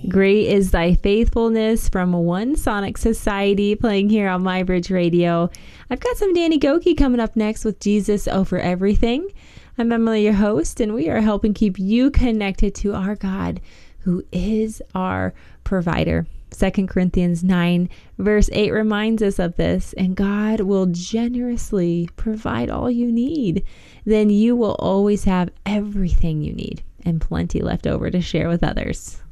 Great is Thy Faithfulness from One Sonic Society, playing here on MyBridge Radio. I've got some Danny Gokey coming up next with Jesus Over Everything. I'm Emily, your host, and we are helping keep you connected to our God, who is our provider. 2 Corinthians 9 verse 8 reminds us of this, and God will generously provide all you need. Then you will always have everything you need and plenty left over to share with others.